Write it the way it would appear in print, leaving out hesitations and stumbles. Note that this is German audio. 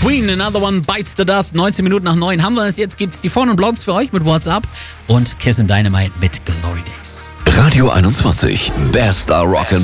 Queen, Another One Bites the Dust. 19 Minuten nach 9 haben wir es. Jetzt gibt's die Phone und Blondes für euch mit WhatsApp und Kiss and Dynamite mit Glory Days. Radio 21, bester Rock